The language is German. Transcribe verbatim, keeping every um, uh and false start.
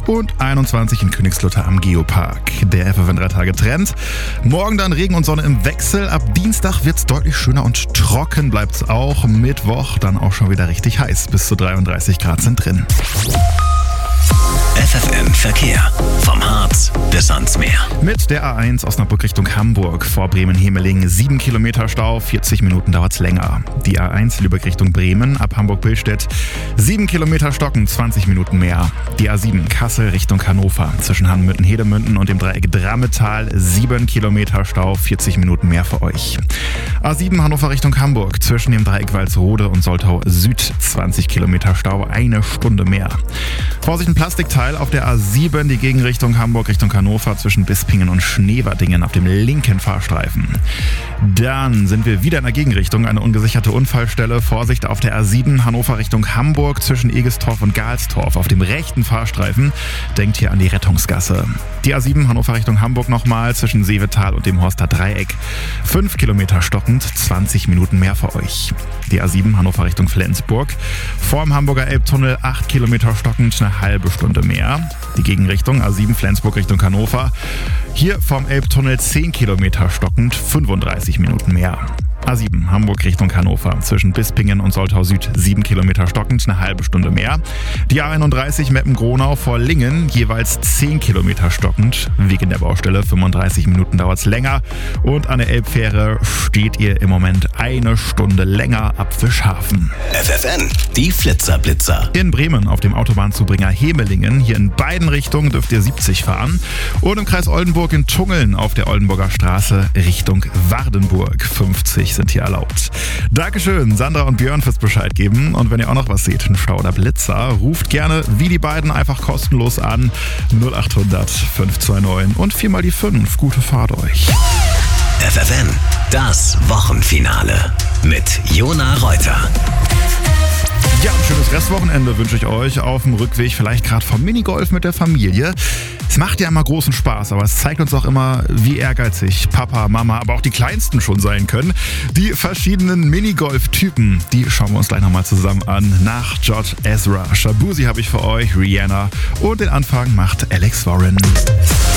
und einundzwanzig in Königslutter am Geopark. Der F F N drei Tage Trend. Morgen dann Regen und Sonne im Wechsel. Ab Dienstag wird's deutlich schöner und trocken bleibt's auch. Mittwoch dann auch schon wieder richtig heiß. Bis zu dreiunddreißig Grad sind drin. F F N Verkehr. Vom Harz bis ans Meer. Mit der A eins Osnabrück Richtung Hamburg vor Bremen-Hemeling sieben Kilometer Stau, vierzig Minuten dauert's länger. Die A eins Lübeck Richtung Bremen ab Hamburg-Billstedt sieben Kilometer stocken, zwanzig Minuten mehr. Die A sieben Kassel Richtung Hannover zwischen Hanmünden-Hedemünden und dem Dreieck Drammetal sieben Kilometer Stau, vierzig Minuten mehr für euch. A sieben Hannover Richtung Hamburg zwischen dem Dreieck Walsrode und Soltau Süd zwanzig Kilometer Stau, eine Stunde mehr. Vorsicht, ein Plastikteil auf der A sieben, die Gegenrichtung Hamburg Richtung Hannover zwischen Bispingen und Schneverdingen auf dem linken Fahrstreifen. Dann sind wir wieder in der Gegenrichtung, eine ungesicherte Unfallstelle. Vorsicht auf der A sieben Hannover Richtung Hamburg zwischen Egestorf und Galstorf auf dem rechten Fahrstreifen. Denkt hier an die Rettungsgasse. Die A sieben Hannover Richtung Hamburg nochmal zwischen Seevetal und dem Horster Dreieck. fünf Kilometer stockend, zwanzig Minuten mehr für euch. Die A sieben Hannover Richtung Flensburg. Vorm Hamburger Elbtunnel acht Kilometer stockend, eine halbe Stunde mehr. Die Gegenrichtung A sieben Flensburg Richtung Hannover. Hier vom Elbtunnel zehn Kilometer stockend, fünfunddreißig Minuten mehr. A sieben Hamburg Richtung Hannover zwischen Bispingen und Soltau Süd sieben Kilometer stockend, eine halbe Stunde mehr. Die A einunddreißig Meppen-Gronau vor Lingen jeweils zehn Kilometer stockend, wegen der Baustelle, fünfunddreißig Minuten dauert's länger. Und an der Elbfähre steht ihr im Moment eine Stunde länger ab Fischhafen. F F N, die Flitzer-Blitzer. In Bremen auf dem Autobahnzubringer Hemelingen, hier in beiden Richtungen dürft ihr siebzig fahren. Und im Kreis Oldenburg in Tungeln auf der Oldenburger Straße Richtung Wardenburg fünfzig sind hier erlaubt. Dankeschön, Sandra und Björn, fürs Bescheid geben. Und wenn ihr auch noch was seht, ein Stau oder Blitzer, ruft gerne wie die beiden einfach kostenlos an. null acht hundert fünf zwei neun und viermal die fünf. Gute Fahrt euch. F F N, das Wochenfinale mit Jona Reuter. Ja, ein schönes Restwochenende wünsche ich euch auf dem Rückweg, vielleicht gerade vom Minigolf mit der Familie. Es macht ja immer großen Spaß, aber es zeigt uns auch immer, wie ehrgeizig Papa, Mama, aber auch die Kleinsten schon sein können. Die verschiedenen Minigolf-Typen, die schauen wir uns gleich nochmal zusammen an. Nach George Ezra. Shabuzi habe ich für euch, Rihanna und den Anfang macht Alex Warren.